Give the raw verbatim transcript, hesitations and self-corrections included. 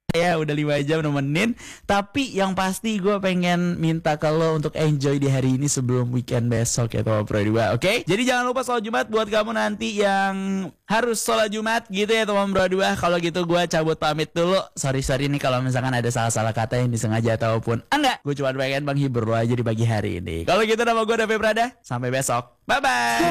Ya udah lima jam nemenin. Tapi yang pasti gue pengen minta ke lo untuk enjoy di hari ini sebelum weekend besok ya teman Pro dua. Oke okay? Jadi jangan lupa sholat Jumat buat kamu nanti yang harus sholat Jumat gitu ya teman Pro dua. Kalau gitu gue cabut pamit dulu. Sorry-sorry nih kalau misalkan ada salah-salah kata yang disengaja ataupun enggak. Gue cuma pengen menghibur lo aja di pagi hari ini. Kalau gitu nama gue David Prada. Sampai besok. Bye-bye.